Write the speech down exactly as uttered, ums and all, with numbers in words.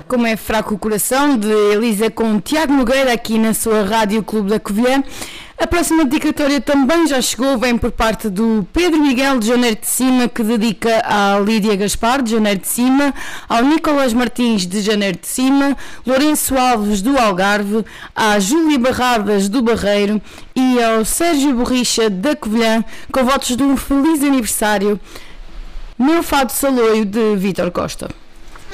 Como é fraco o coração, de Elisa com Tiago Nogueira aqui na sua Rádio Clube da Covilhã. A próxima dedicatória também já chegou, vem por parte do Pedro Miguel de Janeiro de Cima, que dedica à Lídia Gaspar de Janeiro de Cima, ao Nicolas Martins de Janeiro de Cima, Lourenço Alves do Algarve, à Júlia Barradas do Barreiro e ao Sérgio Borricha da Covilhã, com votos de um feliz aniversário. Meu Fado Saloio de Vítor Costa.